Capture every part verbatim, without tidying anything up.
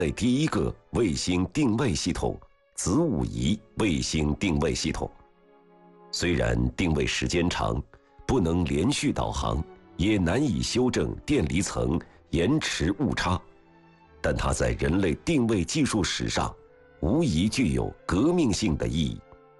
类第一个卫星定位系统子午仪卫星定位系统。虽然定位时间长，不能连续导航，也难以修正电离层延迟误差，但它在人类定位技术史上无疑具有革命性的意义。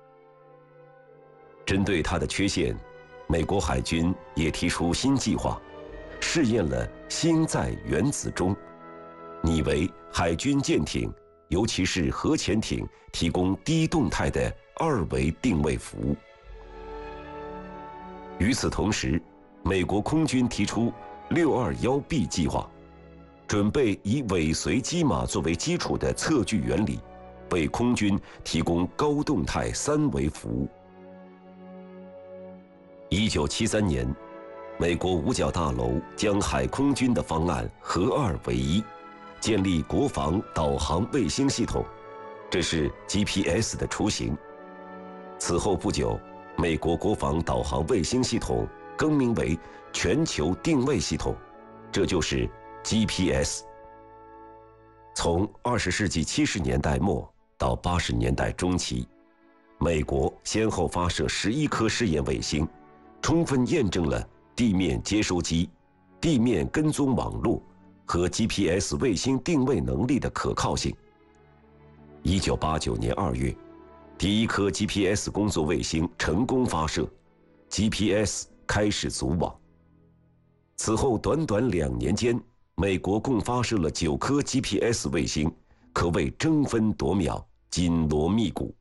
针对它的缺陷，美国海军也提出新计划，试验了星载原子钟，拟为海军舰艇，尤其是核潜艇提供低动态的二维定位服务。与此同时，美国空军提出六二一 B 计划，准备以尾随机码作为基础的测距原理，为空军提供高动态三维服务。一九七三年，美国五角大楼将海空军的方案合二为一，建立国防导航卫星系统，这是 G P S 的雏形。此后不久，美国国防导航卫星系统更名为全球定位系统，这就是 G P S。从二十世纪七十年代末到八十年代中期，美国先后发射十一颗试验卫星，充分验证了地面接收机、地面跟踪网络和 G P S 卫星定位能力的可靠性。一九八九年二月，第一颗 G P S 工作卫星成功发射 ，G P S 开始组网。此后短短两年间，美国共发射了九颗 G P S 卫星，可谓争分夺秒，紧锣密鼓。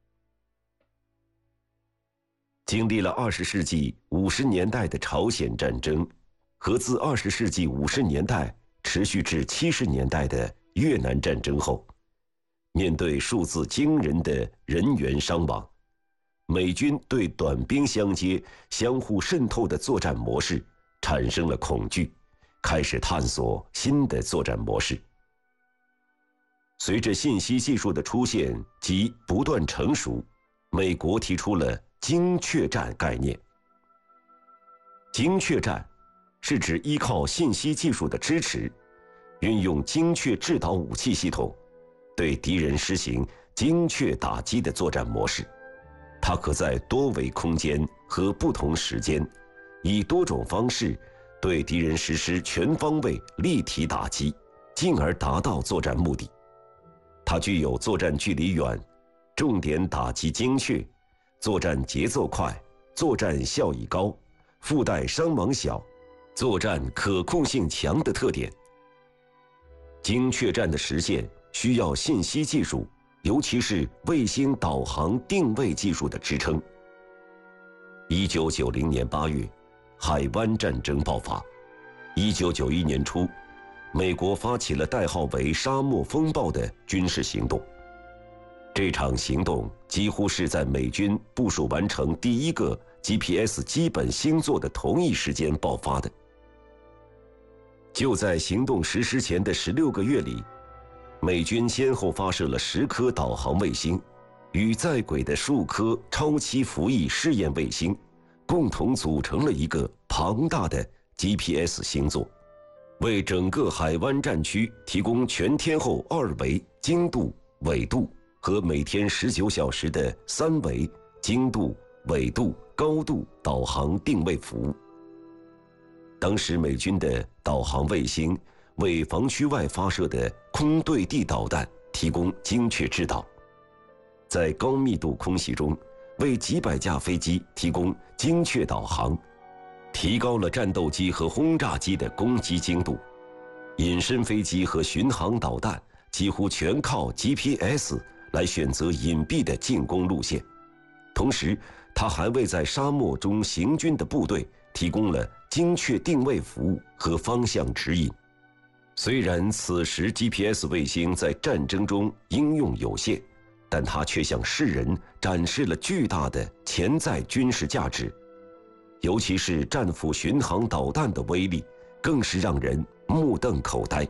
经历了二十世纪五十年代的朝鲜战争和自二十世纪五十年代持续至七十年代的越南战争后，面对数字惊人的人员伤亡，美军对短兵相接、相互渗透的作战模式产生了恐惧，开始探索新的作战模式。随着信息技术的出现及不断成熟，美国提出了精确战概念。精确战是指依靠信息技术的支持，运用精确制导武器系统，对敌人实行精确打击的作战模式。它可在多维空间和不同时间，以多种方式对敌人实施全方位立体打击，进而达到作战目的。它具有作战距离远、重点打击精确、作战节奏快、作战效益高、附带伤亡小、作战可控性强的特点。精确战的实现需要信息技术，尤其是卫星导航定位技术的支撑。一九九零年八月，海湾战争爆发。一九九一年初，美国发起了代号为“沙漠风暴”的军事行动。这场行动几乎是在美军部署完成第一个 G P S 基本星座的同一时间爆发的。就在行动实施前的十六个月里，美军先后发射了十颗导航卫星，与在轨的数颗超期服役试验卫星，共同组成了一个庞大的 G P S 星座，为整个海湾战区提供全天候二维经度、纬度和每天十九小时的三维经度、纬度、高度导航定位服务。当时美军的导航卫星为防区外发射的空对地导弹提供精确制导，在高密度空袭中为几百架飞机提供精确导航，提高了战斗机和轰炸机的攻击精度。隐身飞机和巡航导弹几乎全靠 G P S 来选择隐蔽的进攻路线，同时它还为在沙漠中行军的部队提供了精确定位服务和方向指引。虽然此时 G P S 卫星在战争中应用有限，但它却向世人展示了巨大的潜在军事价值，尤其是战斧巡航导弹的威力，更是让人目瞪口呆。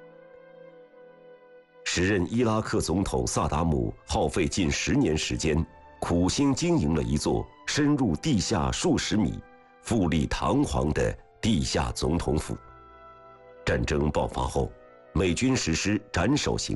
时任伊拉克总统萨达姆耗费近十年时间，苦心经营了一座深入地下数十米、富丽堂皇的地下总统府。战争爆发后， 美军实施斩首行